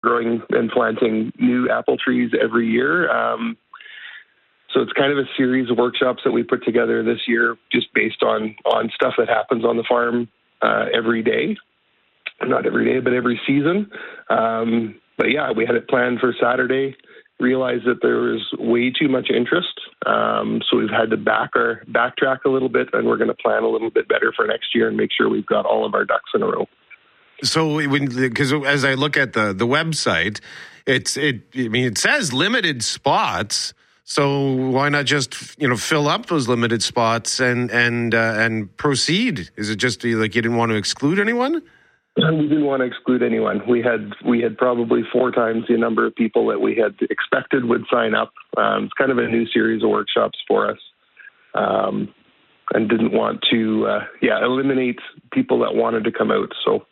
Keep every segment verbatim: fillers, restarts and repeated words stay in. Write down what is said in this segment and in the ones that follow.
growing and planting new apple trees every year. Um, so it's kind of a series of workshops that we put together this year, just based on on stuff that happens on the farm uh, every day. Not every day, but every season. Um, but yeah, we had it planned for Saturday. Realized that there was way too much interest, um, so we've had to back our backtrack a little bit, and we're going to plan a little bit better for next year and make sure we've got all of our ducks in a row. So, because as I look at the the website, it's it. I mean, it says limited spots. So why not just you know fill up those limited spots and and uh, and proceed? Is it just like you didn't want to exclude anyone? We didn't want to exclude anyone. We had we had probably four times the number of people that we had expected would sign up. Um, it's kind of a new series of workshops for us, um, and didn't want to uh, yeah eliminate people that wanted to come out. So.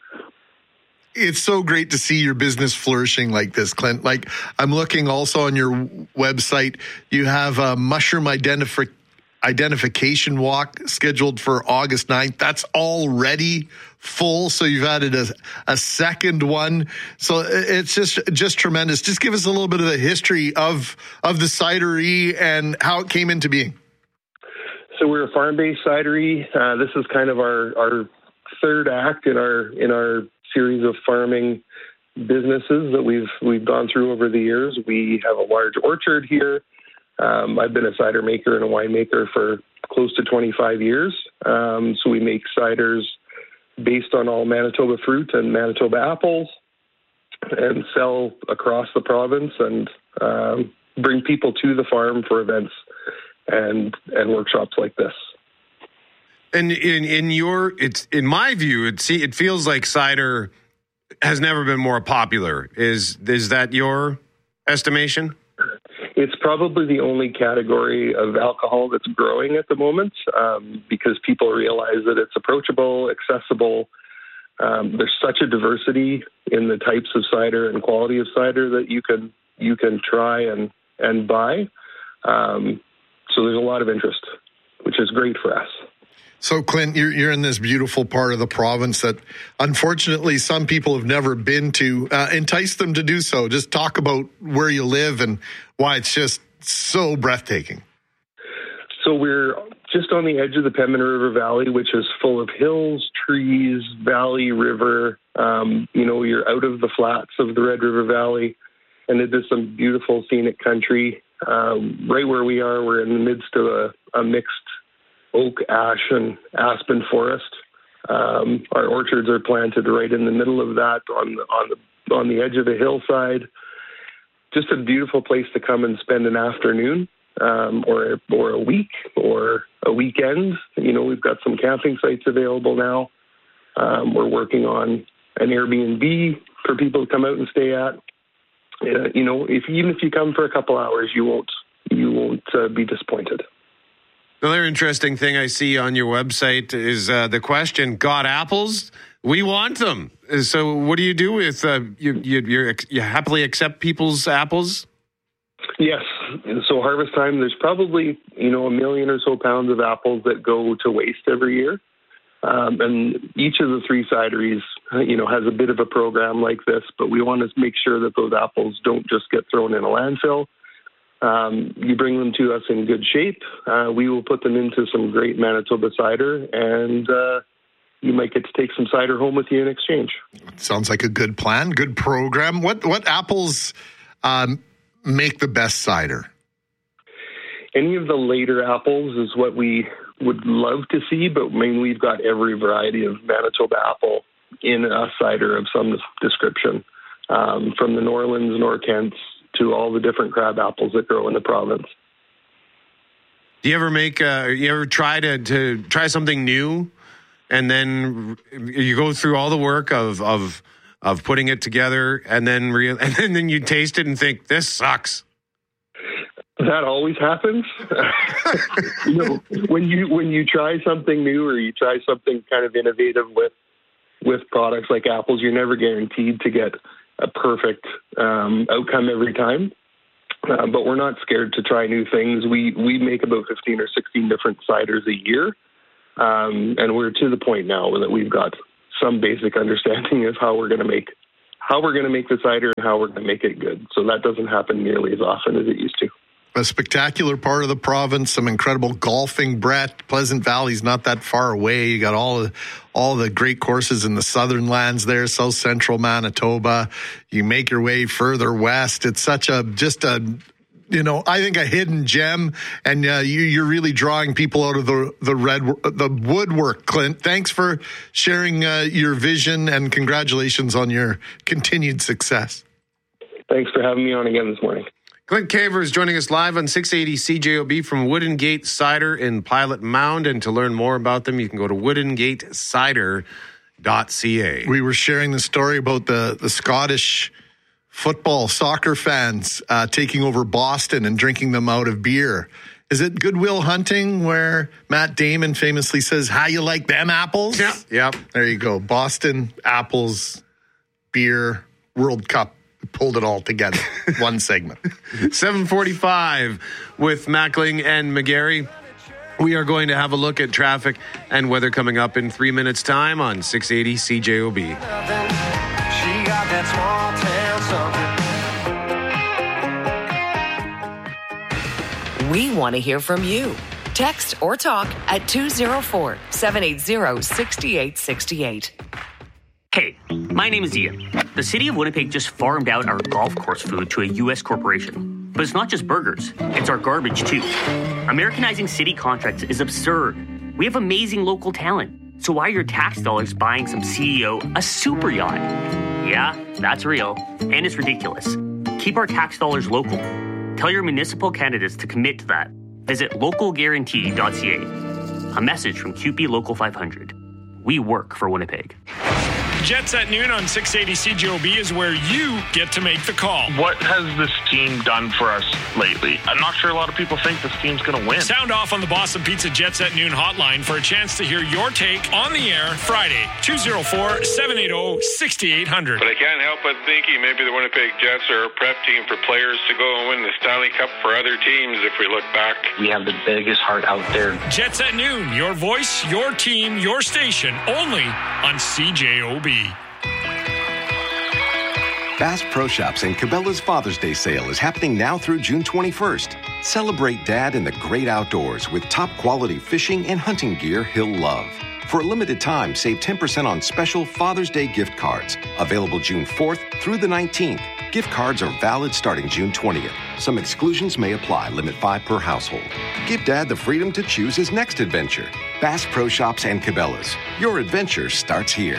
It's so great to see your business flourishing like this, Clint. Like, I'm looking also on your website. You have a mushroom identifi- identification walk scheduled for August ninth. That's already full, so you've added a, a second one. So it's just just tremendous. Just give us a little bit of the history of, of the cidery and how it came into being. So we're a farm-based cidery. Uh, this is kind of our, our third act in our in our series of farming businesses that we've we've gone through over the years. We have a large orchard here. Um, I've been a cider maker and a winemaker for close to twenty-five years. Um, so we make ciders based on all Manitoba fruit and Manitoba apples, and sell across the province and um, bring people to the farm for events and and workshops like this. And in, in your, it's in my view, it see, it feels like cider has never been more popular. Is is that your estimation? It's probably the only category of alcohol that's growing at the moment, um, because people realize that it's approachable, accessible. Um, there's such a diversity in the types of cider and quality of cider that you can you can try and and buy. Um, so there's a lot of interest, which is great for us. So, Clint, you're, you're in this beautiful part of the province that, unfortunately, some people have never been to. Uh, entice them to do so. Just talk about where you live and why it's just so breathtaking. So we're just on the edge of the Pembina River Valley, which is full of hills, trees, valley, river. Um, you know, you're out of the flats of the Red River Valley and into some beautiful scenic country. Um, right where we are, we're in the midst of a, a mixed oak, ash, and aspen forest. Um, our orchards are planted right in the middle of that, on the on the on the edge of the hillside. Just a beautiful place to come and spend an afternoon, um, or or a week, or a weekend. You know, we've got some camping sites available now. Um, we're working on an Airbnb for people to come out and stay at. Uh, you know, if even if you come for a couple hours, you won't you won't uh, be disappointed. Another interesting thing I see on your website is uh, the question, got apples? We want them. So what do you do with, uh, you, you, you're, you happily accept people's apples? Yes. So harvest time, there's probably, you know, a million or so pounds of apples that go to waste every year. Um, and each of the three cideries, you know, has a bit of a program like this, but we want to make sure that those apples don't just get thrown in a landfill. Um, you bring them to us in good shape. Uh, we will put them into some great Manitoba cider, and uh, you might get to take some cider home with you in exchange. Sounds like a good plan, good program. What what apples um, make the best cider? Any of the later apples is what we would love to see, but I mean, we've got every variety of Manitoba apple in a cider of some description, um, from the Norlands, Norkents, to all the different crab apples that grow in the province. Do you ever make, uh, you ever try to, to try something new and then you go through all the work of, of, of putting it together and then, re- and then you taste it and think, this sucks? That always happens. You know, when you, when you try something new or you try something kind of innovative with, with products like apples, you're never guaranteed to get a perfect um, outcome every time, uh, but we're not scared to try new things. We we make about fifteen or sixteen different ciders a year, um, and we're to the point now that we've got some basic understanding of how we're going to make how we're going to make the cider and how we're going to make it good. So that doesn't happen nearly as often as it used to. A spectacular part of the province, some incredible golfing, Brett. Pleasant Valley's not that far away. You got all the, all the great courses in the southern lands there, south central Manitoba. You make your way further west. It's such a, just a, you know, I think a hidden gem, and uh, you, you're really drawing people out of the the red the woodwork. Clint, thanks for sharing uh, your vision, and congratulations on your continued success. Thanks for having me on again this morning. Clint Caver is joining us live on six eighty C J O B from Wooden Gate Cider in Pilot Mound. And to learn more about them, you can go to wooden gate cider dot c a. We were sharing the story about the, the Scottish football, soccer fans uh, taking over Boston and drinking them out of beer. Is it Good Will Hunting where Matt Damon famously says, "How you like them apples?" Yeah. Yep. There you go. Boston, apples, beer, World Cup. Pulled it all together. One segment. seven forty-five with Mackling and McGarry. We are going to have a look at traffic and weather coming up in three minutes' time on six eighty C J O B. She got that small town something. We want to hear from you. Text or talk at two oh four, seven eight zero, six eight six eight. Hey, my name is Ian. The city of Winnipeg just farmed out our golf course food to a U S corporation. But it's not just burgers, it's our garbage too. Americanizing city contracts is absurd. We have amazing local talent. So why are your tax dollars buying some C E O a super yacht? Yeah, that's real. And it's ridiculous. Keep our tax dollars local. Tell your municipal candidates to commit to that. Visit local guarantee dot c a. A message from Q P Local five hundred. We work for Winnipeg. Jets at noon on six eighty C J O B is where you get to make the call. What has this team done for us lately? I'm not sure a lot of people think this team's going to win. Sound off on the Boston Pizza Jets at noon hotline for a chance to hear your take on the air Friday, two oh four, seven eight zero, six eight zero zero. But I can't help but thinking maybe the Winnipeg Jets are a prep team for players to go and win the Stanley Cup for other teams if we look back. We have the biggest heart out there. Jets at noon, your voice, your team, your station, only on C J O B. Bass Pro Shops and Cabela's Father's Day sale is happening now through June twenty-first. Celebrate Dad in the great outdoors with top quality fishing and hunting gear he'll love. For a limited time, save ten percent on special Father's Day gift cards. Available June fourth through the nineteenth. Gift cards are valid starting June twentieth. Some exclusions may apply. Limit five per household. Give Dad the freedom to choose his next adventure. Bass Pro Shops and Cabela's. Your adventure starts here.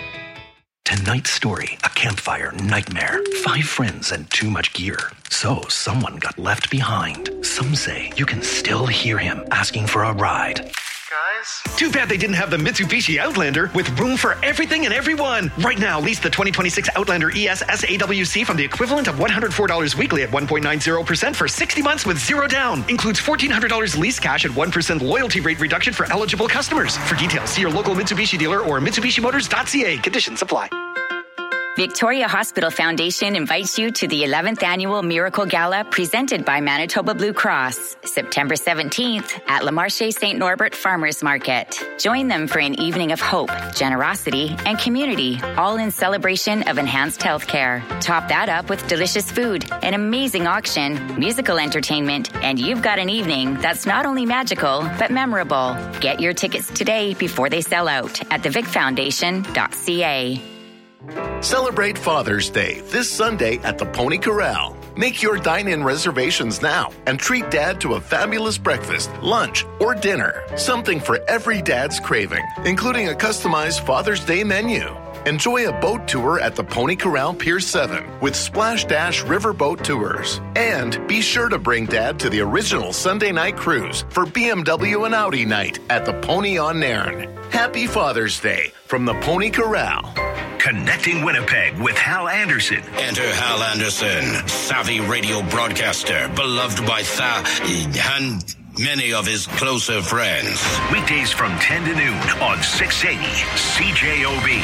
Tonight's story, a campfire nightmare. Five friends and too much gear. So someone got left behind. Some say you can still hear him asking for a ride. Guys? Too bad they didn't have the Mitsubishi Outlander with room for everything and everyone. Right now, lease the twenty twenty-six Outlander E S S A W C from the equivalent of one hundred four dollars weekly at one point nine zero percent for sixty months with zero down. Includes fourteen hundred dollars lease cash at one percent loyalty rate reduction for eligible customers. For details, see your local Mitsubishi dealer or Mitsubishi Motors dot c a. Conditions apply. Victoria Hospital Foundation invites you to the eleventh Annual Miracle Gala presented by Manitoba Blue Cross, September seventeenth at Le Marché Saint Norbert Farmers Market. Join them for an evening of hope, generosity, and community, all in celebration of enhanced healthcare. Top that up with delicious food, an amazing auction, musical entertainment, and you've got an evening that's not only magical, but memorable. Get your tickets today before they sell out at the vic foundation dot c a. Celebrate Father's Day this Sunday at the Pony Corral. Make your dine-in reservations now and treat Dad to a fabulous breakfast, lunch, or dinner. Something for every dad's craving, including a customized Father's Day menu. Enjoy a boat tour at the Pony Corral Pier seven with Splash Dash Riverboat Tours. And be sure to bring Dad to the original Sunday night cruise for B M W and Audi night at the Pony on Nairn. Happy Father's Day from the Pony Corral. Connecting Winnipeg with Hal Anderson. Enter Hal Anderson, savvy radio broadcaster, beloved by Tha and many of his closer friends. Weekdays from ten to noon on six eighty C J O B.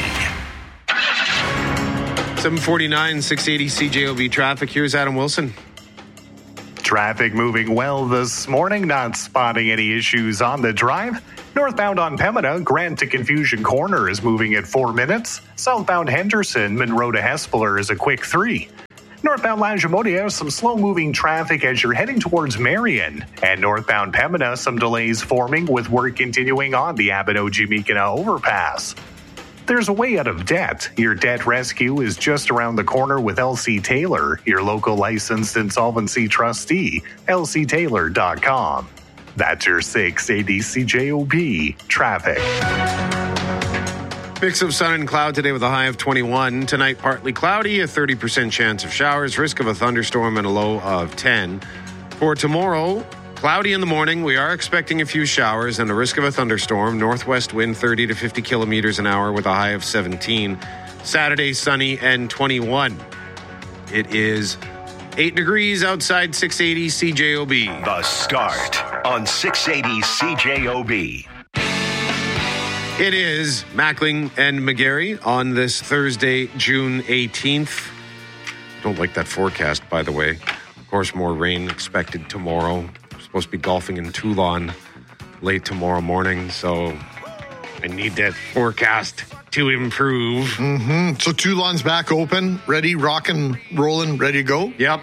seven forty-nine, six eighty C J O B traffic. Here's Adam Wilson. Traffic moving well this morning, not spotting any issues on the drive. Northbound on Pembina, Grant to Confusion Corner is moving at four minutes. Southbound Henderson, Monroe to Hespeler is a quick three. Northbound Lagimodi, some slow-moving traffic as you're heading towards Marion. And northbound Pembina, some delays forming with work continuing on the Abino-Jimikana overpass. There's a way out of debt. Your debt rescue is just around the corner with L C Taylor, your local licensed insolvency trustee, L C taylor dot com. That's your six eighty C J O B traffic. Mix of sun and cloud today with a high of twenty-one. Tonight, partly cloudy, a thirty percent chance of showers, risk of a thunderstorm, and a low of ten. For tomorrow, cloudy in the morning. We are expecting a few showers and a risk of a thunderstorm. Northwest wind thirty to fifty kilometers an hour with a high of seventeen. Saturday, sunny and twenty-one. It is eight degrees outside six eighty C J O B. The Start on six eighty C J O B. It is Mackling and McGarry on this Thursday, June eighteenth. Don't like that forecast, by the way. Of course, more rain expected tomorrow. Supposed to be golfing in Toulon late tomorrow morning, so I need that forecast to improve. Mm-hmm. So Toulon's back open, ready, rocking, rolling, ready to go? Yep.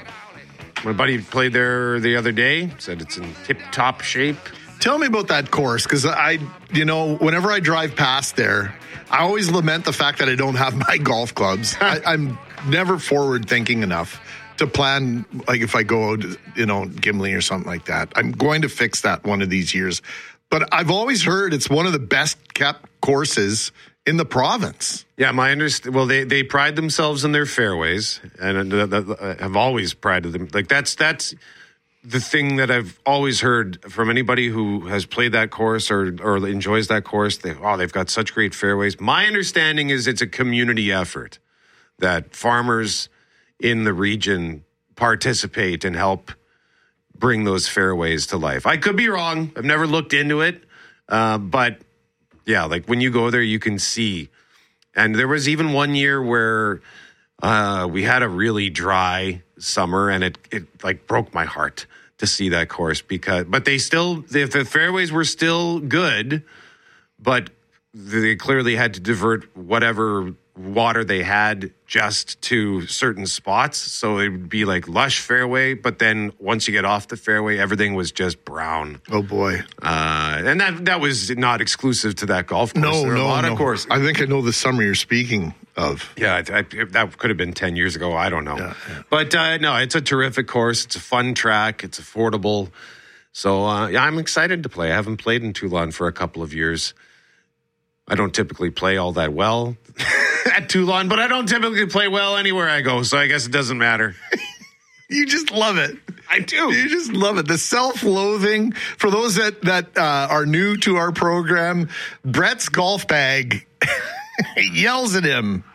My buddy played there the other day, said it's in tip-top shape. Tell me about that course, because I, you know, whenever I drive past there, I always lament the fact that I don't have my golf clubs. I, I'm never forward thinking enough to plan, like if I go out, you know, Gimli or something like that. I'm going to fix that one of these years. But I've always heard it's one of the best kept courses in the province. Yeah, my understand. Well, they, they pride themselves in their fairways, and uh, uh, have always prided them. Like that's that's. The thing that I've always heard from anybody who has played that course or or enjoys that course, they, oh, they've got such great fairways. My understanding is it's a community effort that farmers in the region participate and help bring those fairways to life. I could be wrong. I've never looked into it. Uh, but, yeah, like when you go there, you can see. And there was even one year where uh, we had a really dry summer, and it, it like broke my heart to see that course because, but they still, the, the fairways were still good, but they clearly had to divert whatever water they had just to certain spots. So it would be like lush fairway, but then once you get off the fairway, everything was just brown. Oh boy. Uh, and that, that was not exclusive to that golf course. No, there are no, a lot no. of courses. I think I know the summer you're speaking of. Yeah, I, I, that could have been ten years ago. I don't know. Yeah, yeah. But uh, no, it's a terrific course. It's a fun track. It's affordable. So, uh, yeah, I'm excited to play. I haven't played in Toulon for a couple of years. I don't typically play all that well at Toulon, but I don't typically play well anywhere I go, so I guess it doesn't matter. You just love it. I do. You just love it. The self-loathing. For those that, that uh, are new to our program, Brett's golf bag yells at him.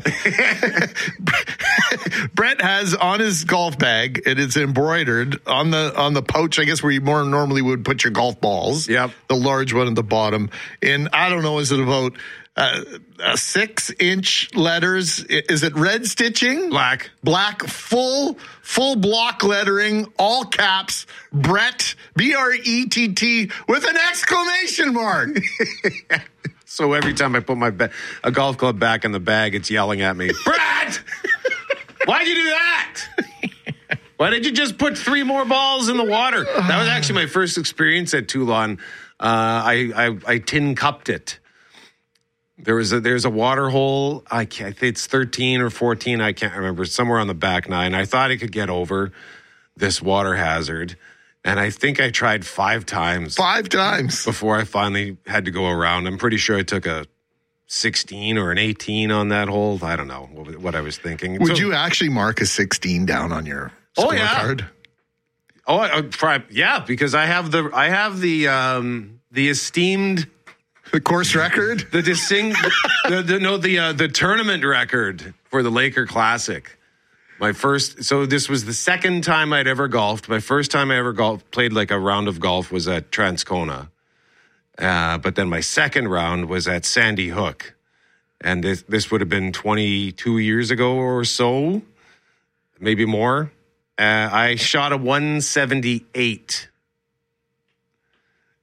Brett has on his golf bag, and it's embroidered on the on the pouch, I guess, where you more normally would put your golf balls. Yep. The large one at the bottom. And I don't know, is it about uh, uh, six inch letters? Is it red stitching? Black. Black, full, full block lettering, all caps, Brett, B R E T T, with an exclamation mark. So every time I put my ba- a golf club back in the bag, it's yelling at me, Brad, why'd you do that? Why did you just put three more balls in the water? That was actually my first experience at Toulon. Uh, I, I I tin cupped it. There was a there's a water hole. I can't, I think it's thirteen or fourteen. I can't remember. Somewhere on the back nine. I thought I could get over this water hazard. And I think I tried five times. Five times? Before I finally had to go around. I'm pretty sure I took a sixteen or an eighteen on that hole. I don't know what, what I was thinking. Would so, you actually mark a sixteen down on your oh, yeah. scorecard? Oh, I, I, yeah, because I have the I have the um, the esteemed the course record, the distinct the, the no the uh, the tournament record for the Laker Classic. My first, so this was the second time I'd ever golfed. My first time I ever golf, played like a round of golf was at Transcona. Uh, but then my second round was at Sandy Hook. And this, this would have been twenty-two years ago or so, maybe more. Uh, I shot a one seventy-eight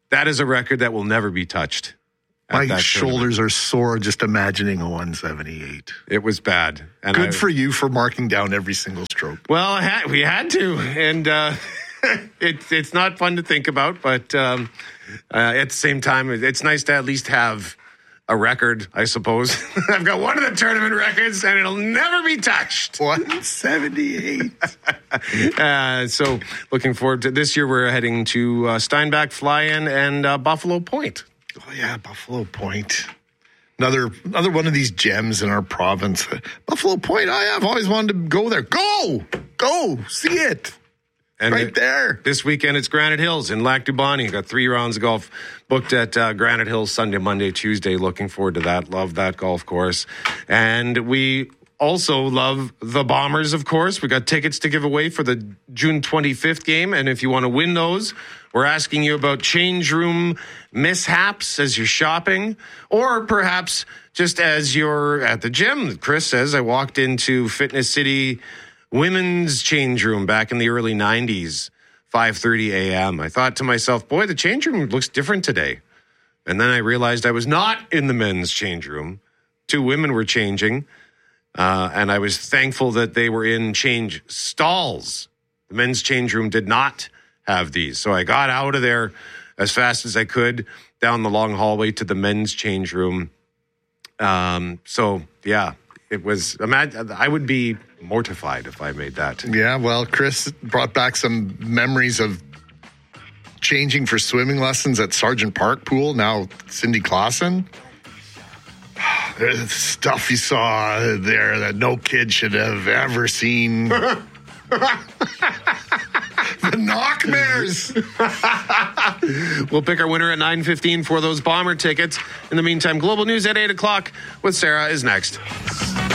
that is a record that will never be touched. My shoulders are sore just imagining a one seventy-eight. It was bad. And Good I, for you for marking down every single stroke. Well, I had, we had to, and uh, it, it's not fun to think about, but um, uh, at the same time, it's nice to at least have a record, I suppose. I've got one of the tournament records, and it'll never be touched. one seventy-eight. uh, so looking forward to this year. We're heading to uh, Steinbach Fly-In and uh, Buffalo Point. Oh, yeah, Buffalo Point. Another another one of these gems in our province. Buffalo Point, I have always wanted to go there. Go! Go! See it! And right it, there. This weekend, it's Granite Hills in Lac du Bonnet. Got three rounds of golf booked at uh, Granite Hills Sunday, Monday, Tuesday. Looking forward to that. Love that golf course. And we also love the Bombers, of course. We got tickets to give away for the June twenty-fifth game. And if you want to win those, we're asking you about change room mishaps as you're shopping, or perhaps just as you're at the gym. Chris says, I walked into Fitness City women's change room back in the early nineties, five thirty a.m. I thought to myself, boy, the change room looks different today. And then I realized I was not in the men's change room. Two women were changing, uh, and I was thankful that they were in change stalls. The men's change room did not have these. So I got out of there as fast as I could down the long hallway to the men's change room. Um, so, yeah, it was, imagine, I would be mortified if I made that. Yeah, well, Chris brought back some memories of changing for swimming lessons at Sargent Park Pool, now Cindy Clausen. There's stuff you saw there that no kid should have ever seen. The Knockmares. We'll pick our winner at nine fifteen for those Bomber tickets. In the meantime, Global News at eight o'clock with Sarah is next.